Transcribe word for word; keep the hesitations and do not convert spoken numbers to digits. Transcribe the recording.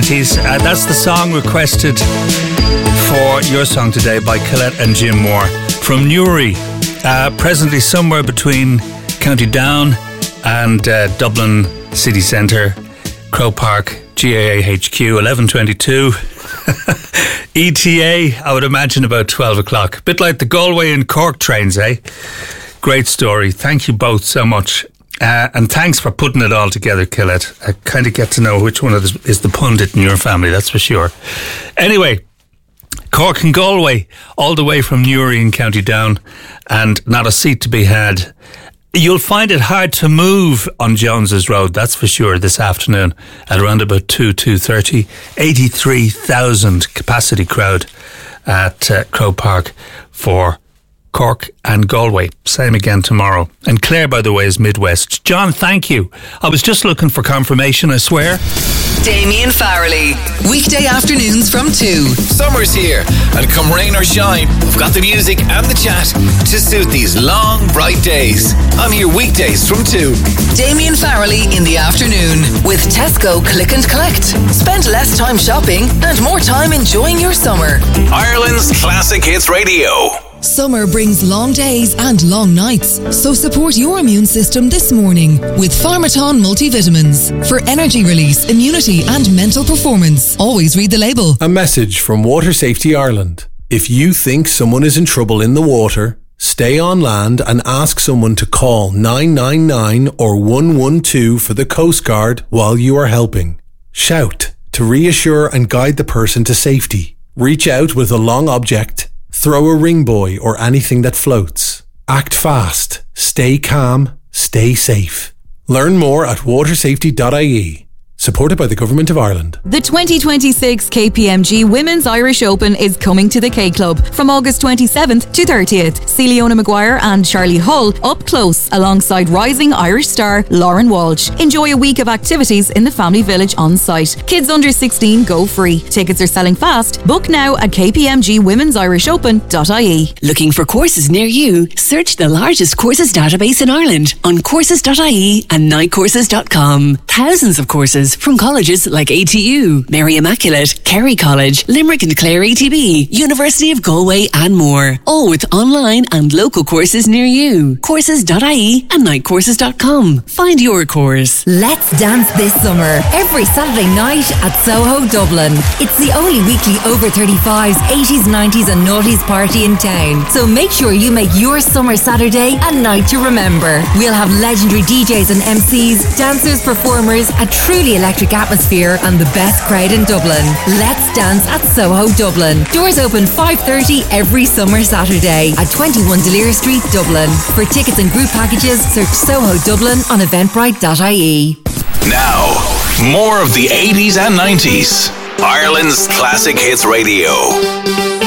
nineties. Uh, that's the song requested for your song today by Colette and Jim Moore from Newry, uh, presently somewhere between County Down and uh, Dublin city centre, Croke Park, G A A H Q, eleven twenty-two. E T A, I would imagine about twelve o'clock. Bit like the Galway and Cork trains, eh? Great story. Thank you both so much. Uh, and thanks for putting it all together, Colette. I kind of get to know which one of us is the pundit in your family, that's for sure. Anyway, Cork and Galway, all the way from Newry in County Down, and not a seat to be had. You'll find it hard to move on Jones's Road, that's for sure, this afternoon at around about two, two thirty. eighty-three thousand capacity crowd at uh, Croke Park for Cork and Galway. Same again tomorrow. And Clare, by the way, is Midwest. John, thank you. I was just looking for confirmation, I swear. Damien Farrelly, weekday afternoons from two. Summer's here, and come rain or shine, we've got the music and the chat to suit these long, bright days. I'm here weekdays from two. Damien Farrelly in the afternoon with Tesco Click and Collect. Spend less time shopping and more time enjoying your summer. Ireland's Classic Hits Radio. Summer brings long days and long nights, so support your immune system this morning with Pharmaton multivitamins for energy release, immunity and mental performance. Always read the label. A message from Water Safety Ireland. If you think someone is in trouble in the water, stay on land and ask someone to call nine nine nine or one one two for the Coast Guard while you are helping. Shout to reassure and guide the person to safety. Reach out with a long object. Throw a ring buoy or anything that floats. Act fast. Stay calm. Stay safe. Learn more at water safety dot I E. Supported by the Government of Ireland. The twenty twenty-six K P M G Women's Irish Open is coming to the K Club from August twenty-seventh to thirtieth. See Leona Maguire and Charlie Hull up close alongside rising Irish star Lauren Walsh. Enjoy a week of activities in the family village on site. Kids under sixteen go free. Tickets are selling fast. Book now at k p m g women's irish open dot I E. Looking for courses near you? Search the largest courses database in Ireland on courses dot I E and night courses dot com. Thousands of courses from colleges like A T U, Mary Immaculate, Kerry College, Limerick and Clare A T B, University of Galway and more. All with online and local courses near you. courses dot I E and night courses dot com. Find your course. Let's dance this summer. Every Saturday night at Soho, Dublin. It's the only weekly over thirty-fives, eighties, nineties and noughties party in town. So make sure you make your summer Saturday a night to remember. We'll have legendary D Js and M Cs, dancers, performers, a truly electric atmosphere and the best crowd in Dublin. Let's dance at Soho, Dublin. Doors open five thirty every summer Saturday at twenty-one Delir Street, Dublin. For tickets and group packages, search Soho Dublin on eventbrite dot I E. Now, more of the eighties and nineties. Ireland's Classic Hits Radio.